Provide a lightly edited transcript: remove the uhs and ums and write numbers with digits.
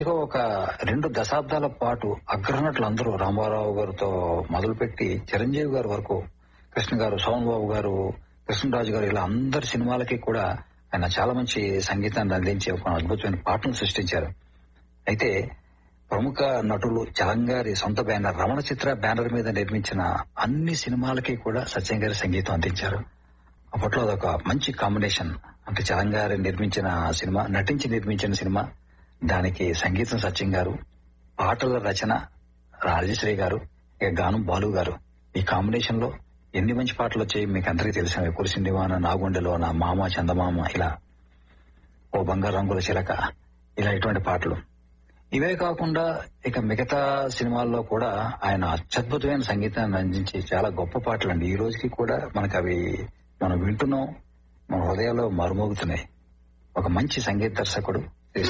ఒక 2 దశాబ్దాల పాటు అగ్రనటులు అందరూ రామారావు గారితో మొదలుపెట్టి చిరంజీవి గారి వరకు, కృష్ణ గారు, సోమన్ బాబు గారు, కృష్ణరాజు గారు, ఇలా అందరి సినిమాలకి కూడా ఆయన చాలా మంచి సంగీతాన్ని అందించి ఒక అద్భుతమైన పాటను సృష్టించారు. అయితే ప్రముఖ నటులు చలం గారి సొంత బ్యానర్ రమణ చిత్ర బ్యానర్ మీద నిర్మించిన అన్ని సినిమాలకి కూడా సత్యం గారి సంగీతం అందించారు. అప్పట్లో అదొక మంచి కాంబినేషన్. అంటే చలం గారి నటించి నిర్మించిన సినిమా, దానికి సంగీతం సత్యం గారు, పాటల రచన రాజశ్రీ గారు, ఇక గానం బాలు గారు. ఈ కాంబినేషన్ లో ఎన్ని మంచి పాటలు వచ్చాయి మీకు అందరికీ తెలిసినవి. కురిసిందివాన, నాగుండెలో, నా మామ చందమామ, ఇలా ఓ బంగారు రంగుల చిలక, ఇలా ఇటువంటి పాటలు. ఇవే కాకుండా ఇక మిగతా సినిమాల్లో కూడా ఆయన అత్యద్భుతమైన సంగీతాన్ని అందించి చాలా గొప్ప పాటలు అండి. ఈ రోజుకి కూడా మనకు అవి మనం వింటున్నాం, మన హృదయాల్లో మరుమోగుతున్నాయి. ఒక మంచి సంగీత దర్శకుడు,